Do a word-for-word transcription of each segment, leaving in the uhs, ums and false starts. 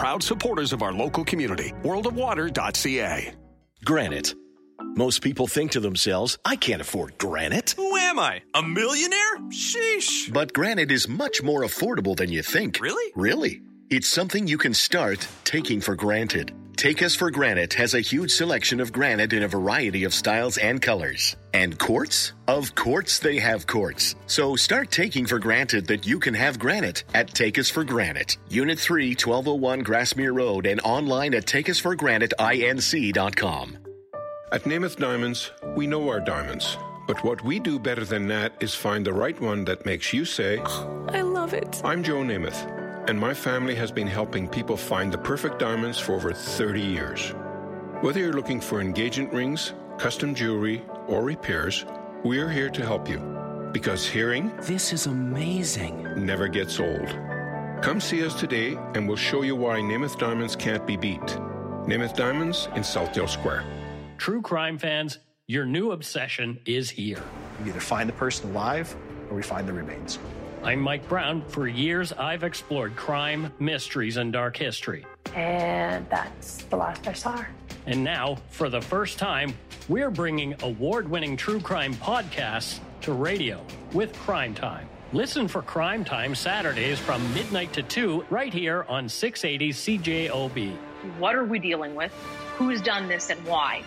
proud supporters of our local community. world of water dot c a. Granite. Most people think to themselves, I can't afford granite. Who am I? A millionaire? Sheesh. But granite is much more affordable than you think. Really? Really. It's something you can start taking for granted. Take Us for Granite has a huge selection of granite in a variety of styles and colors. And quartz? Of course they have quartz. So start taking for granted that you can have granite at Take Us for Granite. Unit three, twelve oh one Grassmere Road, and online at take us for granite inc dot com. At Namath Diamonds, we know our diamonds. But what we do better than that is find the right one that makes you say, oh, I love it. I'm Joe Namath, and my family has been helping people find the perfect diamonds for over thirty years. Whether you're looking for engagement rings, custom jewelry, or repairs, we're here to help you. Because hearing, this is amazing, never gets old. Come see us today, and we'll show you why Namath Diamonds can't be beat. Namath Diamonds in Southdale Square. True crime fans, your new obsession is here. We either find the person alive or we find the remains. I'm Mike Brown. For years, I've explored crime, mysteries, and dark history. And that's the last I saw her. And now, for the first time, we're bringing award-winning true crime podcasts to radio with Crime Time. Listen for Crime Time Saturdays from midnight to two right here on six eighty C J O B. What are we dealing with? Who's done this and why?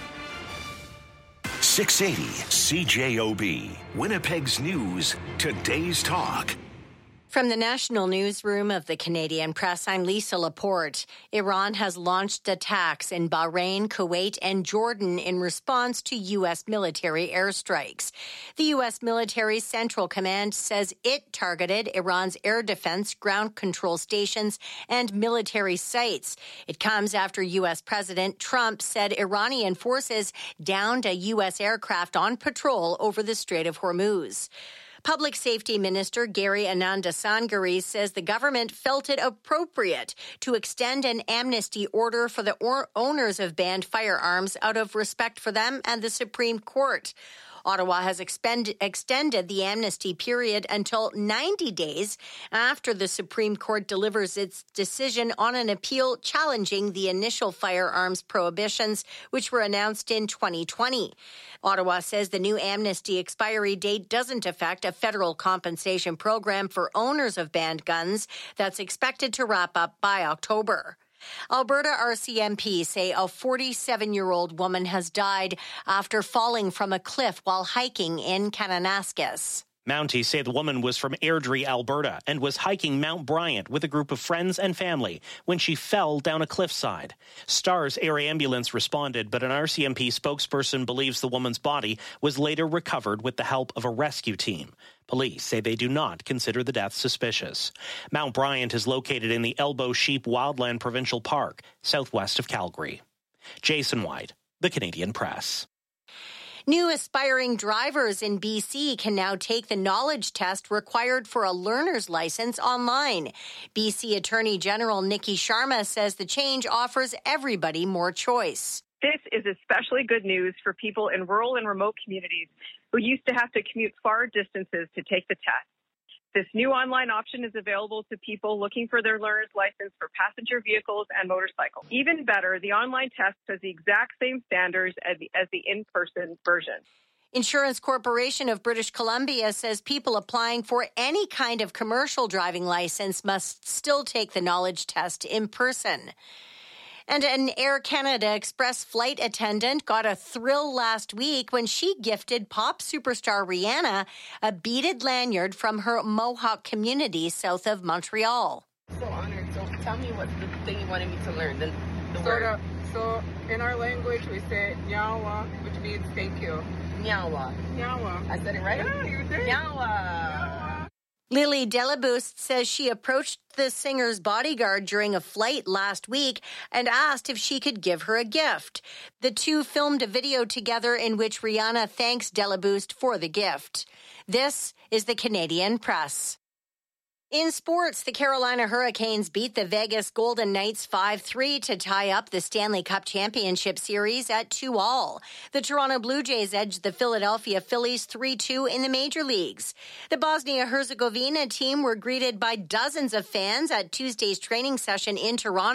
six eighty C J O B, Winnipeg's News, today's talk. From the National Newsroom of the Canadian Press, I'm Lisa Laporte. Iran has launched attacks in Bahrain, Kuwait, and Jordan in response to U S military airstrikes. The U S military Central Command says it targeted Iran's air defense, ground control stations, and military sites. It comes after U S President Trump said Iranian forces downed a U S aircraft on patrol over the Strait of Hormuz. Public Safety Minister Gary Anandasangari says the government felt it appropriate to extend an amnesty order for the or- owners of banned firearms out of respect for them and the Supreme Court. Ottawa has expend- extended the amnesty period until ninety days after the Supreme Court delivers its decision on an appeal challenging the initial firearms prohibitions, which were announced in twenty twenty. Ottawa says the new amnesty expiry date doesn't affect a federal compensation program for owners of banned guns that's expected to wrap up by October. Alberta R C M P say a forty-seven-year-old woman has died after falling from a cliff while hiking in Kananaskis. Mounties say the woman was from Airdrie, Alberta, and was hiking Mount Bryant with a group of friends and family when she fell down a cliffside. Stars Air Ambulance responded, but an R C M P spokesperson believes the woman's body was later recovered with the help of a rescue team. Police say they do not consider the death suspicious. Mount Bryant is located in the Elbow Sheep Wildland Provincial Park, southwest of Calgary. Jason White, The Canadian Press. New aspiring drivers in B C can now take the knowledge test required for a learner's license online. B C Attorney General Nikki Sharma says the change offers everybody more choice. This is especially good news for people in rural and remote communities who used to have to commute far distances to take the test. This new online option is available to people looking for their learner's license for passenger vehicles and motorcycles. Even better, the online test has the exact same standards as the, as the in-person version. Insurance Corporation of British Columbia says people applying for any kind of commercial driving license must still take the knowledge test in person. And an Air Canada Express flight attendant got a thrill last week when she gifted pop superstar Rihanna a beaded lanyard from her Mohawk community south of Montreal. So honored. So tell me what's the thing you wanted me to learn, the, the so, word. the, so in our language we say nyawa, which means thank you. Nyawa. Nyawa. I said it right? Yeah, you did. Nyawa. Lily Delaboost says she approached the singer's bodyguard during a flight last week and asked if she could give her a gift. The two filmed a video together in which Rihanna thanks Delaboost for the gift. This is the Canadian Press. In sports, the Carolina Hurricanes beat the Vegas Golden Knights five three to tie up the Stanley Cup Championship Series at two all. The Toronto Blue Jays edged the Philadelphia Phillies three two in the major leagues. The Bosnia-Herzegovina team were greeted by dozens of fans at Tuesday's training session in Toronto.